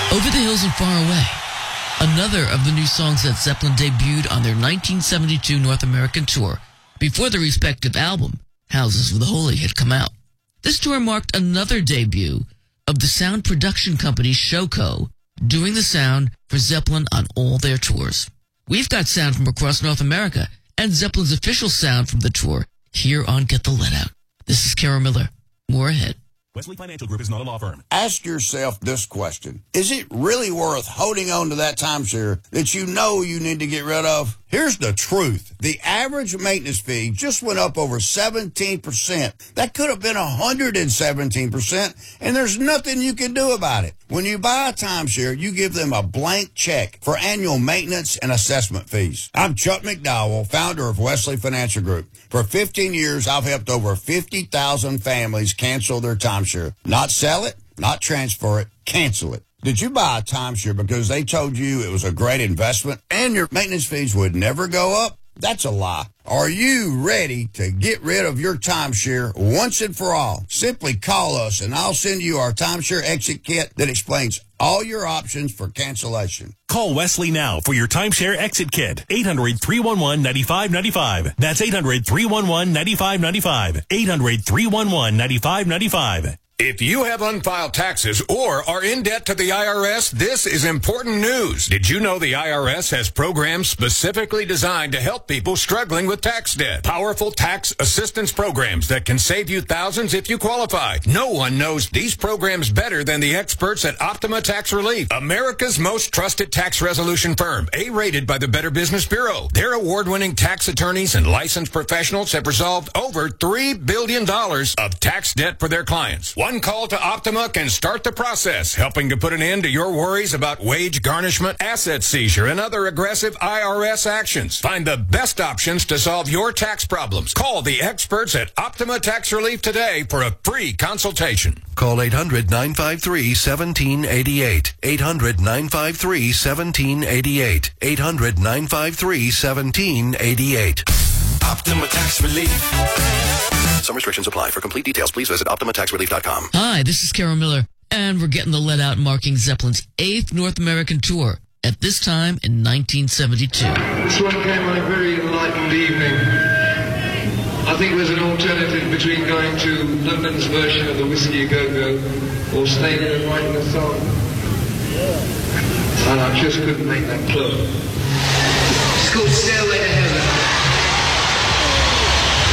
Over the Hills and Far Away, another of the new songs that Zeppelin debuted on their 1972 North American tour before their respective album, Houses of the Holy, had come out. This tour marked another debut of the sound production company Showco, doing the sound for Zeppelin on all their tours. We've got sound from across North America and Zeppelin's official sound from the tour here on Get the Let Out. This is Carol Miller. More ahead. Wesley Financial Group is not a law firm. Ask yourself this question. Is it really worth holding on to that timeshare that you know you need to get rid of? Here's the truth. The average maintenance fee just went up over 17%. That could have been 117%, and there's nothing you can do about it. When you buy a timeshare, you give them a blank check for annual maintenance and assessment fees. I'm Chuck McDowell, founder of Wesley Financial Group. For 15 years, I've helped over 50,000 families cancel their timeshare. Not sell it, not transfer it, cancel it. Did you buy a timeshare because they told you it was a great investment and your maintenance fees would never go up? That's a lie. Are you ready to get rid of your timeshare once and for all? Simply call us and I'll send you our timeshare exit kit that explains all your options for cancellation. Call Wesley now for your timeshare exit kit. 800-311-9595. That's 800-311-9595. 800-311-9595. If you have unfiled taxes or are in debt to the IRS, this is important news. Did you know the IRS has programs specifically designed to help people struggling with tax debt? Powerful tax assistance programs that can save you thousands if you qualify. No one knows these programs better than the experts at Optima Tax Relief, America's most trusted tax resolution firm, A-rated by the Better Business Bureau. Their award-winning tax attorneys and licensed professionals have resolved over $3 billion of tax debt for their clients. One call to Optima can start the process, helping to put an end to your worries about wage garnishment, asset seizure, and other aggressive IRS actions. Find the best options to solve your tax problems. Call the experts at Optima Tax Relief today for a free consultation. Call 800-953-1788. 800-953-1788. 800-953-1788. Optima Tax Relief. Some restrictions apply. For complete details, please visit OptimaTaxRelief.com. Hi, this is Carol Miller, and we're getting the Let Out marking Zeppelin's 8th North American tour, at this time in 1972. This one came on a very enlightened evening. I think there's an alternative between going to London's version of the Whiskey A Go-Go or staying in and writing a song. And I just couldn't make that club. It's called Stairway to Heaven.